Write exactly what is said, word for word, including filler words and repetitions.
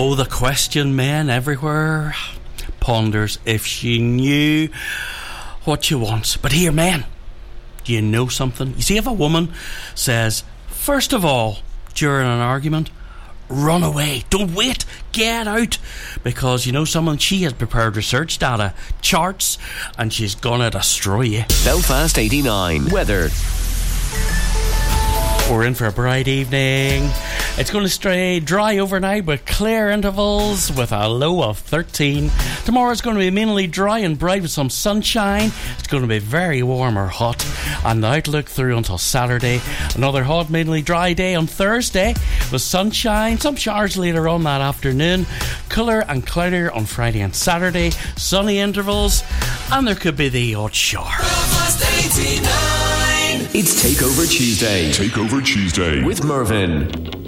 Oh, the question men everywhere ponders if she knew what she wants. But here, men, do you know something? You see, if a woman says, first of all, during an argument, run away, don't wait, get out, because you know someone, she has prepared research data, charts, and she's gonna destroy you. Belfast eighty-nine weather. We're in for a bright evening. It's going to stay dry overnight with clear intervals with a low of thirteen. Tomorrow's going to be mainly dry and bright with some sunshine. It's going to be very warm or hot. And the outlook through until Saturday. Another hot, mainly dry day on Thursday with sunshine. Some showers later on that afternoon. Cooler and cloudier on Friday and Saturday. Sunny intervals. And there could be the odd shower. It's Takeover Tuesday. Takeover Tuesday with Mervyn.